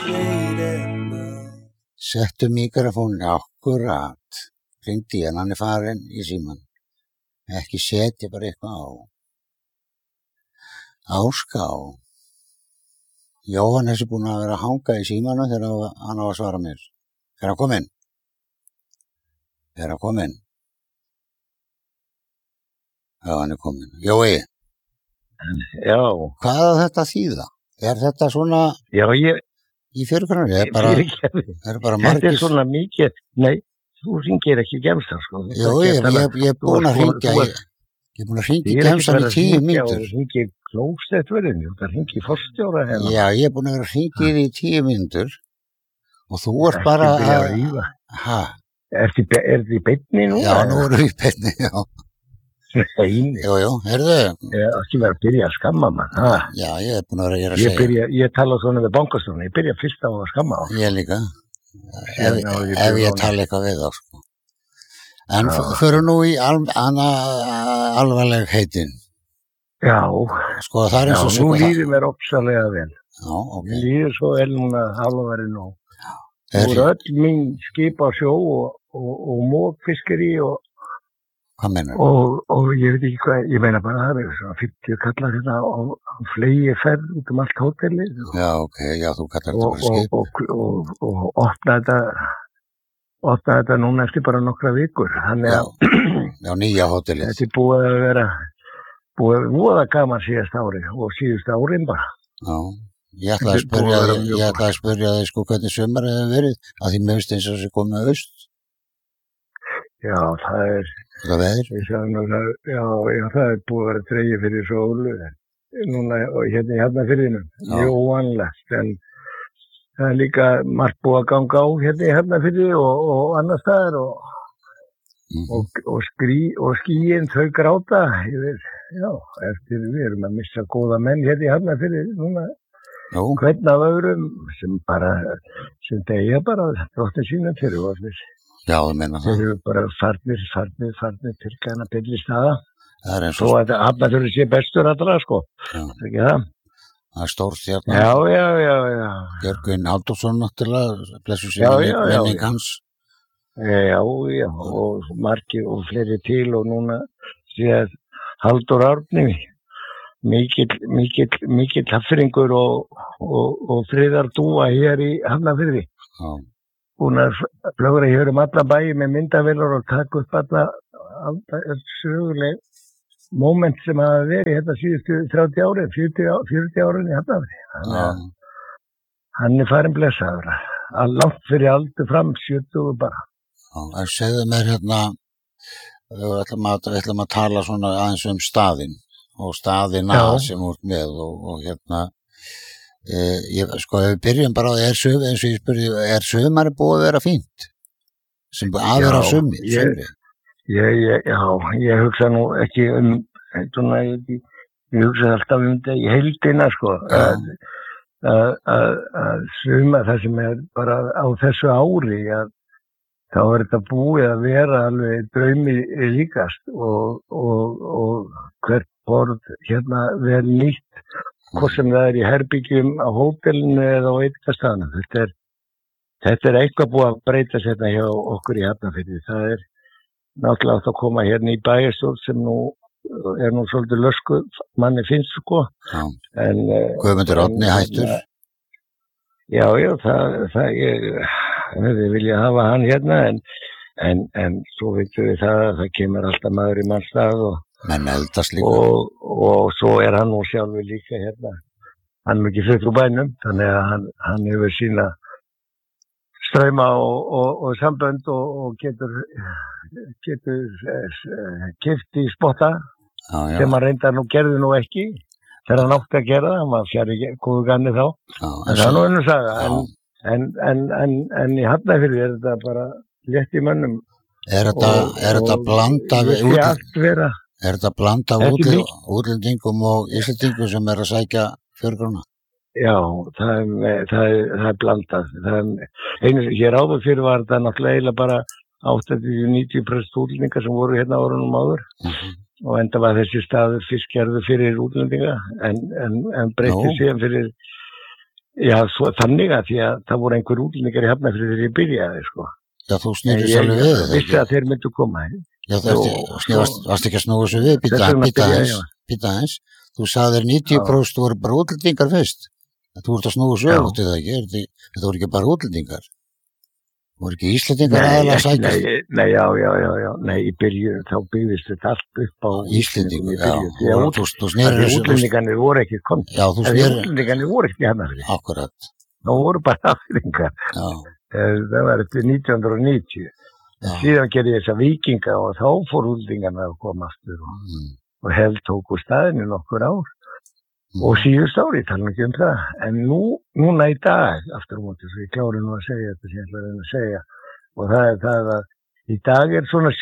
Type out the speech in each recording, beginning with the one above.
Settu mikrofónin akkurat. Hringdi í hann er farinn í símann. Ekki setja bara eitthvað á. Áská. Jóhannes búinn að vera að hanga í símanum þegar hann á að svara mér. Er hann kominn? Já, hann kominn. Jói. Já. Hvað á þetta að þýða? Er þetta svona... Já, í fyrirgrunni? Er bara margir... Þetta er svona mikið... Nei, þú hringir ekki í gemsa, sko. Jú, ég er búinn að hringja... Ég er búinn að hringja í gemsan í 10 mínútur. Þú hringir klósettverðinu, þú hringir í forstjóra hérna. Já, ég er búinn að vera að hringja í því í 10 mínútur og þú ert bara að... Hæ? Er þið í beinni nú? Já, nú erum við í beinni, já. Nei. Jú, heyrðu. Ég er ekki verið að byrja að skamma mann. Já, ég er búinn að vera að segja. Ég tala svona við bankastofuna, ég byrja fyrst á að skamma á. Ég líka. Ef ég tala eitthvað við þá, sko. En fyrir nú í alvarleg heitin. Já. Sko, það er eins og... Já, nú líður mér ofsalega vel. Já, ok. Mér líður svo vel núna alvarinn og... Nú öll mín skip á sjó og mókfiskeri og... Hvað meinar? Og ég veit ekki hvað, ég meina bara það er svona 50 kallar hérna á flegi ferð út allt hótelið. Já, ok, já, þú kallar þetta bara skip. Og opna þetta núna eftir bara nokkra vikur. Þannig að... Já, nýja hótelið. Þetta er búið að vera, voða gaman síðast ári og síðust árin bara. Já, ég ætlaði að spyrja þig sko hvernig sumar hefur verið, að því mér finnst eins og þessi komið aust. Já, það er... Það veður? Já, það er búið að vera dregið fyrir sólu. Núna, hérna fyrir hennum. Mjög óvanlegt, en það er líka margt búið að ganga á hérna fyrir og annars staðar og skýin þau gráta yfir, já, eftir við erum að missa góða menn hérna fyrir núna. Hvern af öðrum sem degja bara dróttin sína fyrir allir. Já, þú meina það. Þeir eru bara farnir til gana byrli staða. Það er eins og... Svo að Hafnarfjörður sé bestur allra, sko. Já. Ekki það? Það er stór stjarnan. Já. Björgvin Halldórsson náttúrulega, blessu sér menning hans. Já, og margir og fleiri til og núna séð Halldór Árni. Mikill hafringur og friðardúa hér í Hafnarfirði. Já. Búin að flögra hér alla bæi með myndavélar og taka upp alla söguleg moment sem hafa verið hérna síðustu 30 árin, 40 árin í Hafnarfirði. Hann er farin blessaður. Langt fyrir aldur fram, 70 bara. Já, en segðu mér hérna, við ætlum að tala svona aðeins staðinn og staðina sem úr með og hérna, sko, ef við byrjum bara á því, eins og ég spurði, sumari búið að vera fínt? Sem aðra á sumri? Ég hugsa nú ekki ég hugsa alltaf þetta í heildina, sko, að sumar það sem er bara á þessu ári, að þá er þetta búið að vera alveg draumi líkast og hvert borð hérna vel nýtt, hvort sem það er í herbyggjum á hótelinu eða á eitthvað. Þetta er eitthvað búið að breyta hérna hjá okkur í Hafnarfirði. Það er náttúrulega átt að koma hérna í bæjarstjórn sem nú er svolítið lösku manni finnst, sko. Já. Guðmundur Árni hættur. Já, ég vilja hafa hann hérna en svo veitum við það kemur alltaf maður í mannstað og menn eldast líka. Og svo er hann nú sjálfur líka hérna. Hann er ekki fyrir bænum, þannig að hann hefur sína streyma og sambönd og getur keypt í spotta sem hann reyndar gerði nú ekki þegar hann átti að gera það, hann var fjari góðu ganni þá. En það er nú önnur saga. En í Hafnarfirði er þetta bara létt í mönnum. Er þetta blanda Er þetta blanda útlendingum og íslendingum sem er að sækja fjörgruna? Já, það er blandað. Hér áður fyrir var þetta náttúrulega bara 80-90% útlendingar sem voru hérna árunum áður og enda var þessi staður fiskjarður fyrir útlendinga en breytti síðan fyrir Já, svo þannig að því að það voru einhver útlendingar í Hafnarfirði þegar ég byrjaði, sko. Já, þú snýrist alveg við þetta, Vissi að þeir myndu koma. Já, varst ekki að snúa þessu við, býta hans. Þú sagðir 90% voru bara útlendingar fyrst. Þú ert að snúa þessu við, þetta ekki? Þetta voru ekki bara útlendingar. Voru ekki Íslendingar aðalega að sækja? Nei, í byrjun þá byggðist þetta allt upp á Íslendingum, já. Þú snýrir þessu. Útlendingarnir voru ekki komið. Já, þú snýrir. Útlendingarnir voru ekki Hafnarfirði. Akkurat. Það voru bara Hafnfirðingar. Já. Það var eftir 1990. Síðan gerði þessa vikinga og þá fór útlendingarna að koma aftur og held tóku staðinu nokkur ár. Og síðust ári, tala ekki það. En núna í dag, aftur á móti, svo ég klári nú að segja þetta sem ég ætla að reyna að segja, og það er það að í dag er svona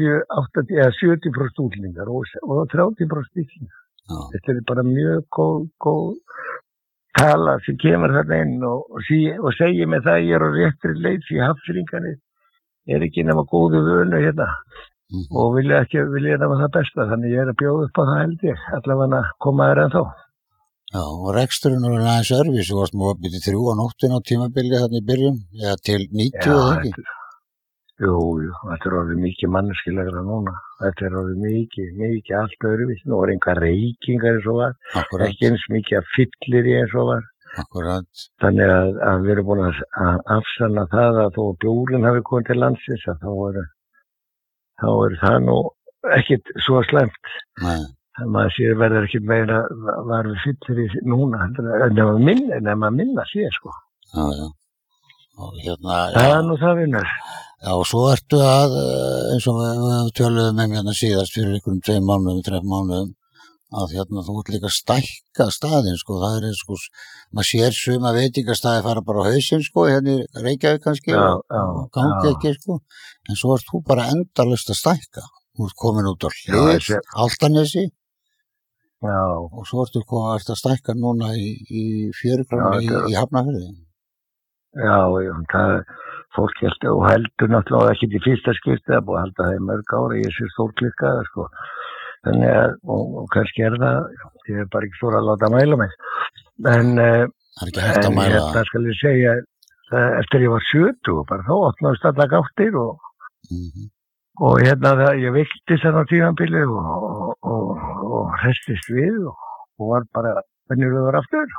70% útlendingar og 30% Íslendingar. Þetta er bara mjög góð tala sem kemur þarna inn og segir mig það að ég er á réttri leið því Hafnfirðingarnir er ekki nema góðu vönu hérna. Og vilja nema það besta, þannig ég er að bjóða upp á það held ég, allavega að koma þér ennþá. Já, og reksturinn var aðeins örfis, þú varst múið að byrja 3 á nóttin á tímabili þannig í byrjun, eða til 90 eða ekki? Jú, þetta er orðið mikið manneskilegra núna, þetta er orðið mikið allt örfis, nú var einhver reykingar eins og var, ekki eins mikið að fyllir eins og var. Akkurat. Þannig að við erum búin að afsanna það að þó bjórinn hafi komið til landsins, að þá er það nú ekkit svo slæmt. Nei. Það maður sér verður ekki meira var við fyllir í núna nema minna sé sko. Já. Og hérna, það er nú það vinnar. Já, og svo ertu að, eins og við töluðum hérna síðast fyrir einhverjum 2 mánuðum, 3 mánuðum, að hérna þú ert líka að stækka staðinn, sko, það er sko, maður sér suma veitingastæði fara bara á hausinn, sko, hérna í Reykjavík kannski, og gangi ekki, sko, en svo ert þú bara endalaust að stækka. Þú ert komin út á Hlið, Álftanesi, og svo ertu að stækka núna í Fjörugranni í Hafnarfirði. Já, fólk heldur náttúrulega ekki í fyrsta skipti, það er búið að halda það í mörg ára, ég sé stórklikkaða, sko. Þannig að, og kannski er það, ég er bara ekki stór að láta mæla mig. En það skal ég segja, eftir ég var 70, bara þá opnaðist alla gáttir og hérna ég veiktist þarna tímabili og hrestist við og var bara venjulegur aftur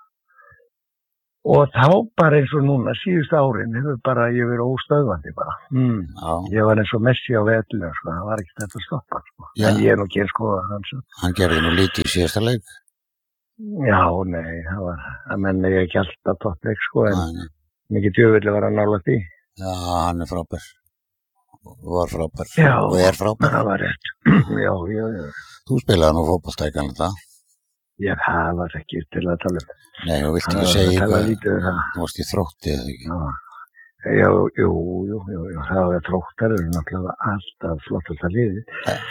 og þá bara eins og núna síðustu árin hefur bara ég verið óstöðvandi bara. Ég var eins og Messi á vellinu, sko, það var ekki þetta að stoppa, sko. En ég er nú ekki að skoða hans. Hann gerði nú lítið í síðasta leik. Já, nei, það menn ég ekki alltaf toppleik, sko, en mikið djöfulli var að nála því. Já, hann er frábær. Var frábær. Já, og er frábær. Það var rétt. Já. Þú spilaði nú fótbolta í gamla daga. Já, það var ekki til að tala um. Nei, þú vilt ekki segja eitthvað, þú varst í Þrótti eða ekki? Jú, það var Þróttar, það er náttúrulega alltaf flottast að liði.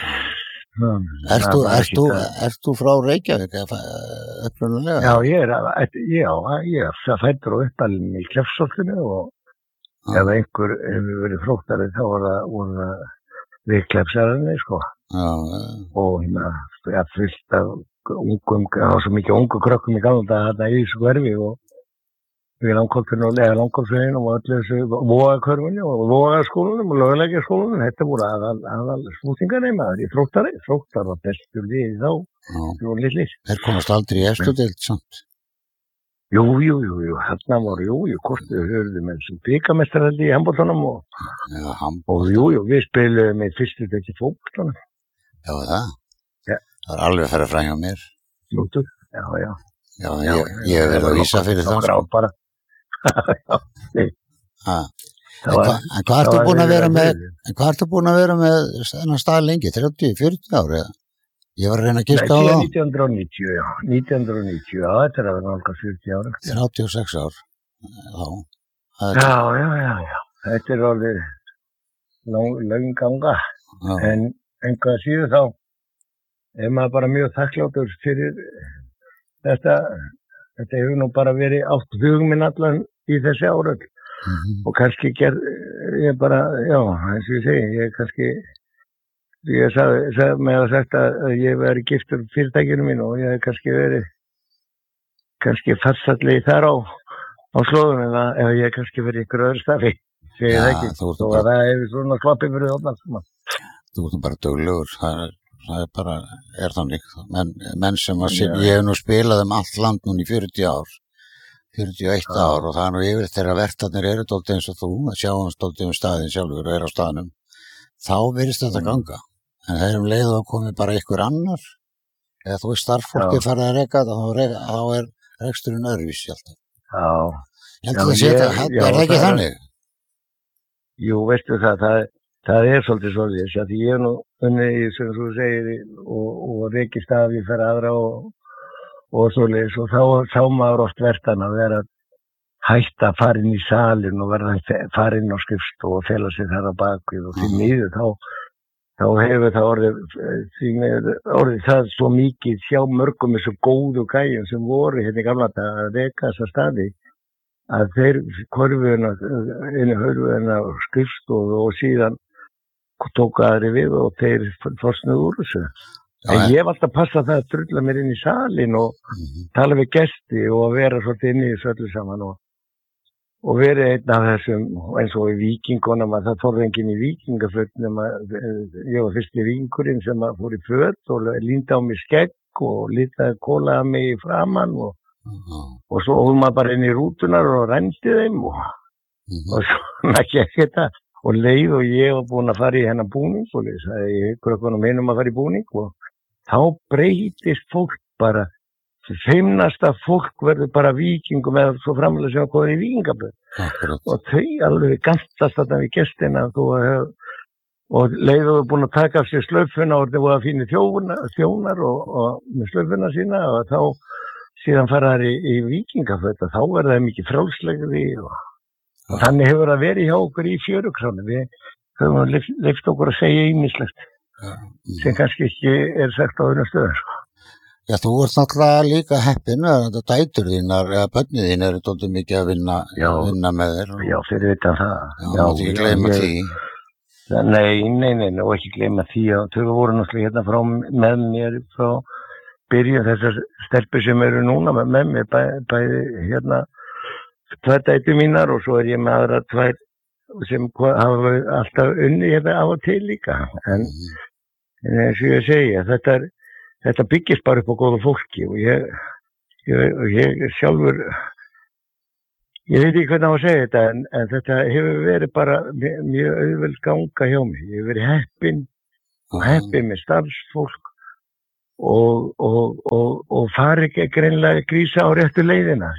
Ert þú frá Reykjavík upprunalega? Já, ég er fæddur og uppalinn í Kleppsholtinu og ef einhver hefur verið Þróttari þá voru það við Kleppsararnir, sko. Og fullt af það var svo mikið ungu krökkum í gamla daga þarna í þessu hverfi og við langkolpinu og langkolpsveginn og öllu þessu Vogakörfunni og Vogaskólanum og Lögleikjaskólanum, þetta voru aðal smútingarneimaður í Þróttar var bestur við þá, það voru litlir. Þeir komast aldrei í efstu deild samt? Jú, hérna voru, hvort við höfðum eins og bikarmeistaraldi í handboltanum og við spiluðum í fyrstu deild í fótboltanum. Já, það? Það er alveg að fara fram hjá mér. Lútur, já. Já, ég hef verið að vísa fyrir það. Það var bara. En hvað ertu búin að vera með þennan stað lengi? 30-40 ári? Ég var að reyna að giska á það. 1990, já. 1990, já, þetta er að vera nálgast 40 ára. 36 ár. Já. Þetta er alveg löng ganga. En einhvað síður þá er maður bara mjög þakkláttur fyrir þetta hefur nú bara verið átt hugum minn allan í þessi áröld og kannski ég bara, já, eins og ég segi, ég sagði mig að sagt að ég veri giftur fyrirtækinu mín og ég hef kannski verið kannski farsallegi þar á slóðum ef ég kannski fyrir ykkur öðru stafi segir það ekki, þó að það hefur svona klappið fyrir þarna. Þú ert bara duglegur, það bara þannig. Menn sem ég hef nú spilað allt land núna í 40 ár, 41 ár og það nú yfir þegar vertarnir eru dálítið eins og þú, að sjá dálítið staðinn sjálfur og á staðnum, þá virðist þetta ganga. En það leið að komi bara einhver annar, eða þú starffólki farið að reka þetta, þá reksturinn öðruvísi alltaf. Já. Það ekki þannig? Jú, veistu það svolítið svolítið, því ég nú unnið í, sem þú segir, og rekist af í fyrir aðra og svoleiðis, og þá sá maður oft vertan að vera hætt að fara inn í salin og verða að fara inn á skrifstofu og fela sig þar á bakvið og því miður þá hefur það orðið það svo mikið hjá mörgum þessu góðu gæjum sem voru hérna í gamla daga að reka þessa staði að þeir hörfuðina á skrifstofu og síðan tók aðri við og þeir forsnuðu úr þessu. En ég hef alltaf passað það að drulla mér inn í salin og tala við gesti og vera svolítið inn í þessu öllu saman og verið einn af þessum, eins og í Víkingunum, að það þorði enginn í víkingafötunum ég var fyrsti víkingurinn sem fór í föt og líndi á mig skegg og litaði kólaði mig í framan og svo hóð maður bara inn í rútunar og rændi þeim og svona gekk þetta og leið og ég var búinn að fara í hennar búning og ég sagði ykkur okkur að fara í búning og þá breytist fólk bara feimnasta fólk verður bara víkingum eða svo framlega sem að koma í víkingaböð og þau alveg gantast þarna við gestina og leiðu búin að taka af sér slöfuna og það voru að fínu þjónar og með slöfuna sína og þá síðan fara þær í víkingaböð og þá verður það mikið frjálslegri og þannig hefur það verið hjá okkur í Fjörukránu. Við höfum leyft okkur að segja ýmislegt sem kannski ekki sagt á öðrum stöðum. Já, þú ert náttúrulega líka heppinn að dætur þínar eða börnið þín eru dálítið mikið að vinna með þér. Já, fyrir utan það. Já, þú ekki gleyma því. Nei, og ekki gleyma því að þau voru náttúrulega hérna með mér frá byrjun þessar stelpur sem eru núna með mér bæði hérna tvær dætur mínar og svo ég með aðra tvær sem hafa alltaf unni hérna af og til líka. En eins og ég segi, þetta byggist bara upp á góðu fólki og ég sjálfur, ég veit ekki hvernig á að segja þetta en þetta hefur verið bara mjög auðveld ganga hjá mig. Ég hefur verið heppinn með starfsfólk og fari ekki greinlega grísa á réttu leiðina.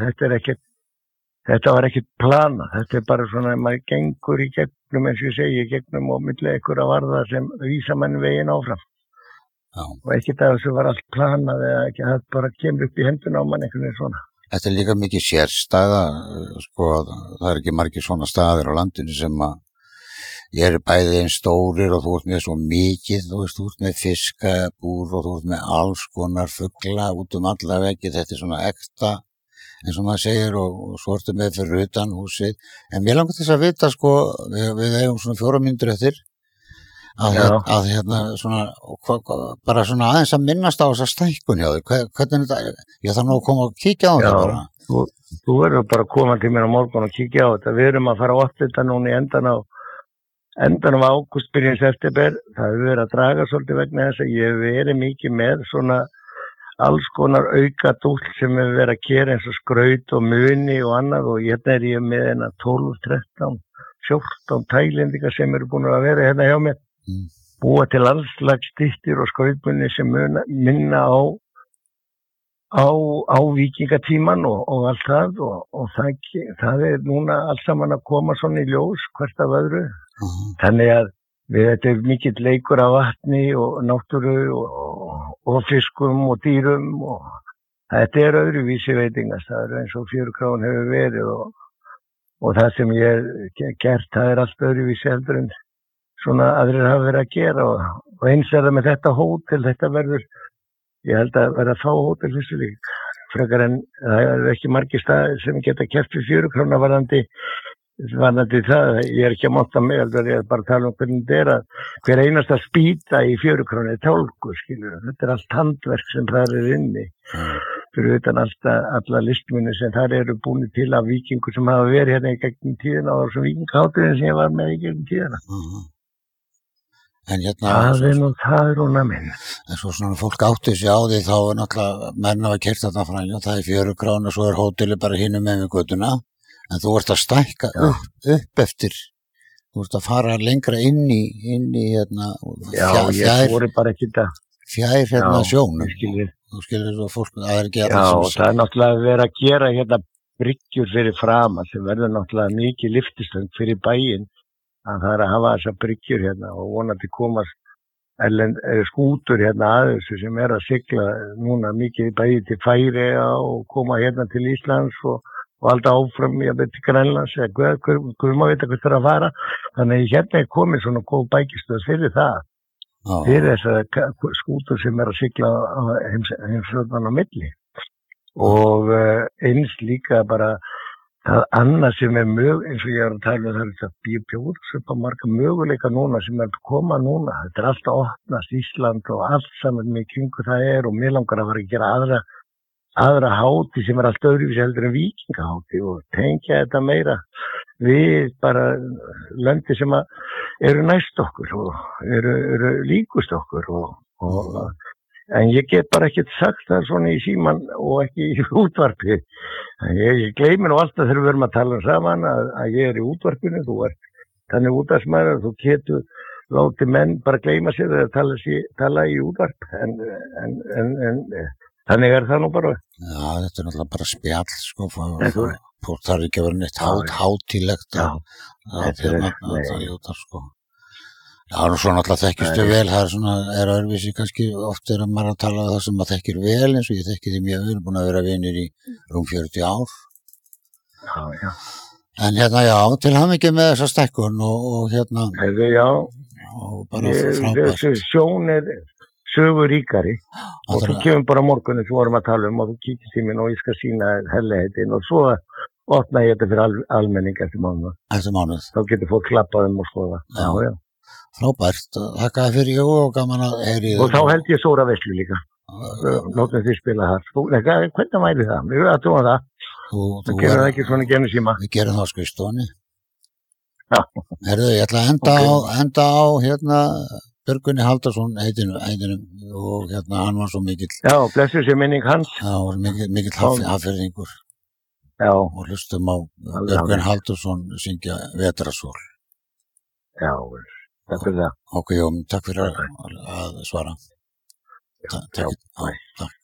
Þetta var ekkert plana, þetta bara svona að maður gengur í gegnum eins og ég segi, gegnum og milli einhverja varða sem vísa mann veginn áfram. Já. Og ekkert að þessu var allt planað eða ekki, það bara kemur upp í henduna á mann einhvern veginn svona. Þetta mikið sérstæða, það ekki margir svona staðir á landinu sem að eru bæði eins stórir og þú ert með svo mikið, þú ert með fiskabúr og þú ert með alls konar fugla út alla veggi, þetta svona ekta, eins og maður segir og svo ertu með fyrir utan húsið. En mér langar þess að vita, við eigum svona 4 mínútur eftir, að hérna svona bara svona aðeins að minnast á þessa stækkun hjá þig, hvernig þetta ég þarf nú að koma og kíkja á þetta bara. Þú verður bara að koma til mér á morgun og kíkja á þetta. Við erum að fara á þetta núna í endan á ágúst, byrjun september. Það hefur verið að draga svolítið vegna þess að ég hef verið mikið með svona alls konar auka dúll sem hefur verið að gera eins og skraut og muni og annað og hérna ég með hérna 12, 13, 14 tælendingar sem eru búin að vera hérna hjá mér. Búa til alls slags styttir og skrautmunni sem minna á víkingatíman og allt það og það núna allt saman að koma svona í ljós hvert af öðru. Þannig að þetta mikill leikur af vatni og náttúru og fiskum og dýrum og þetta öðruvísi veitingastaður eins og Fjörukráin hefur verið og það sem ég gert, það allt öðruvísi heldur en svona aðrir hafa verið að gera og eins það með þetta hótel, þetta verður, ég held að verða að fá hótel þessu líka, frekar en það ekki margir staðir sem geta keppt við Fjörukrána varðandi það, ég ekki að monta mig, ég bara að tala hvernig þetta að hver einasta spýta í Fjörukráni tálkur, skilur, þetta allt handverk sem það inni fyrir utan alla listmunni sem þar eru búin til af víkingur sem hafa verið hérna í gegnum tíðina og þessum víkingháturinn sem ég var með í gegnum tíðina. En hérna... Það er núna minn. En svo svona fólk átti sig á því þá er náttúrulega menn hafa keyrt þarna fram og það er 4 krónur, svo er hótelið bara hinum með við götuna. En þú ert að stækka upp eftir, þú ert að fara lengra inn í hérna... ég voru bara ekki það. Fjær hérna sjónum. Þú skilur svo fólk að það er ekki það er náttúrulega verið að gera hérna bryggjur fyrir framan sem verður náttúrulega mikið lyftistöng fyrir bæinn að það er að hafa þessar bryggjur hérna og vonandi komast skútur hérna að þessu sem er að sigla núna mikið bæði til Færeyja og koma hérna til Íslands og alltaf áfram til Grænlands eða hver maður veit hvert það er að fara. Þannig að hérna er komið svona góð bækistöð fyrir það. Fyrir þessar skútur sem er að sigla heimsflóttan á milli og eins líka bara það annað sem er eins og ég er að tala það er þetta bjóður upp á marga möguleika núna sem er að koma núna, þetta er alltaf opnast Ísland og allt saman með kringu það og mér langar að fara að gera aðra hátíð sem er allt öðruvísi heldur en víkingahátíð og tengja þetta meira við bara löndi sem eru næst okkur og eru líkust okkur en ég get bara ekkert sagt það svona í síman og ekki í útvarpi. Ég gleymi nú alltaf þegar við erum að tala saman að ég er í útvarpinu, þú ert þannig útvarpsmaður, þú getur látið menn bara gleyma sér að tala í útvarp en þannig er það nú bara. Já, þetta er náttúrulega bara spjall sko, fólk þarf ekki að vera neitt hátílegt að ljóta sko. Já, og svo náttúrulega þekkistu vel, það er svona, öðruvísi kannski oft er að maður að tala um það sem maður þekkir vel eins og ég þekki því mjög vel, búin að vera vinir í rúm 40 ár. Já. En hérna, til hamingju með þessa stækkun og hérna... Og bara frábært. Þessi sjón er söguríkari og þú kemur bara morgunni sem vorum að tala og þú kíkir til minn og ég skal sýna helleitin og svo opna ég þetta fyrir almenning eftir mánuð. Þá getur fólk klappað og skoða. Já. Frábært, þakka fyrir og gaman að heyri og þá held ég Sóra Veislu líka nótum því spila þar hvernig væri það? Við aðtúum það þú gerir það ekki svona genið síma við gerum það skrifstofunni ég ætla að enda á hérna Björgvini Halldórsson heitinum og hérna hann var svo mikill blessuð sé minning hans mikill hafnfirðingur og hlustum á Björgvin Halldórsson syngja Vetrasól Takk fyrir það. Ok, takk fyrir að svara. Takk.